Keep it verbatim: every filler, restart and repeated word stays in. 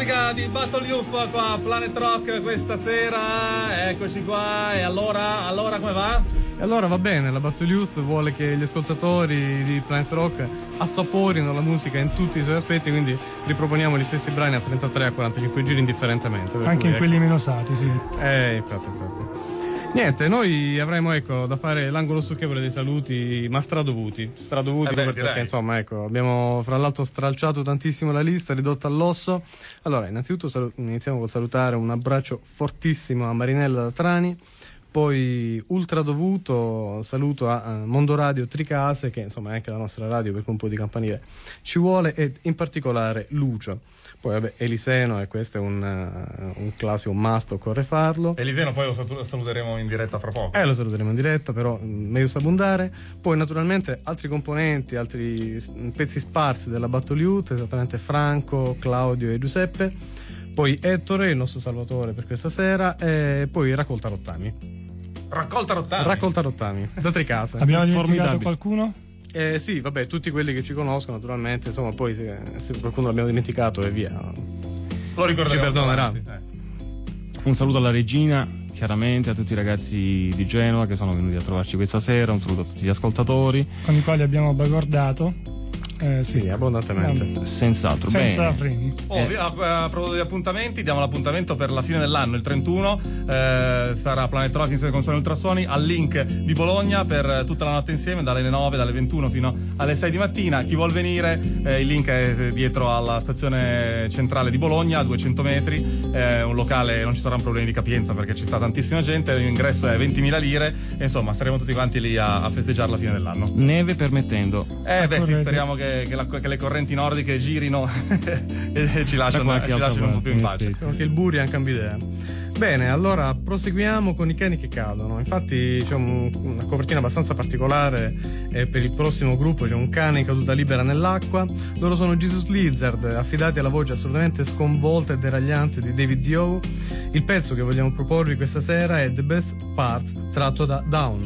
collega di Battle Youth qua a Planet Rock questa sera, eccoci qua. E allora, allora come va? E allora va bene, la Battle Youth vuole che gli ascoltatori di Planet Rock assaporino la musica in tutti i suoi aspetti, quindi riproponiamo gli stessi brani a trentatré a quarantacinque giri indifferentemente. Anche in ecco. quelli meno usati, sì. Eh, infatti, infatti. Niente, noi avremo ecco da fare l'angolo stucchevole dei saluti, ma stradovuti, stradovuti Eh beh, perché direi. insomma ecco abbiamo fra l'altro stralciato tantissimo la lista, ridotta all'osso. Allora, innanzitutto salu- iniziamo col salutare un abbraccio fortissimo a Marinella da Trani, poi ultra dovuto saluto a uh, Mondoradio Tricase, che insomma è anche la nostra radio perché un po' di campanile ci vuole, e in particolare Lucio. Poi vabbè, Eliseno, e questo è un, uh, un classico, un must, occorre farlo. Eliseno poi lo satu- saluteremo in diretta fra poco. Eh, lo saluteremo in diretta, però mh, meglio sabundare. Poi naturalmente altri componenti, altri s- pezzi sparsi della Battle Youth, esattamente Franco, Claudio e Giuseppe. Poi Ettore, il nostro salvatore per questa sera, e poi Raccolta Rottami. Raccolta Rottami. Raccolta Rottami, da Tricase. Abbiamo dimenticato Formidabile. qualcuno? Eh, sì, vabbè, tutti quelli che ci conoscono naturalmente, insomma, poi se, se qualcuno l'abbiamo dimenticato e via. Lo ricorderemo. Ci perdonerà. avanti, eh. Un saluto alla regina, chiaramente a tutti i ragazzi di Genova che sono venuti a trovarci questa sera, un saluto a tutti gli ascoltatori. Con i quali abbiamo bagordato. Eh, sì, Sì, abbondantemente. Senz'altro, senza bene. freni. Oh, Eh. via, a, a proposito di appuntamenti, diamo l'appuntamento per la fine dell'anno, il trentuno, eh, sarà Planet Rock insieme con Suoni Ultrasuoni al Link di Bologna per tutta la notte insieme, dalle nove, dalle ventuno fino alle sei di mattina. Chi vuol venire, eh, il Link è dietro alla stazione centrale di Bologna, a duecento metri, è un locale, non ci saranno problemi di capienza perché ci sta tantissima gente, l'ingresso è ventimila lire, e insomma staremo tutti quanti lì a, a festeggiare la fine dell'anno. Neve permettendo. Eh beh sì, correte. speriamo che Che, la- che le correnti nordiche girino e ci lasciano, qualche ci altra lasciano un po' più in parte, pace. sì. Anche il Burian cambia idea. Bene, allora proseguiamo con I cani che cadono. Infatti c'è un- una copertina abbastanza particolare, e per il prossimo gruppo c'è un cane in caduta libera nell'acqua. Loro sono Jesus Lizard, affidati alla voce assolutamente sconvolta e deragliante di David Dio. Il pezzo che vogliamo proporvi questa sera è The Best Part, tratto da Down.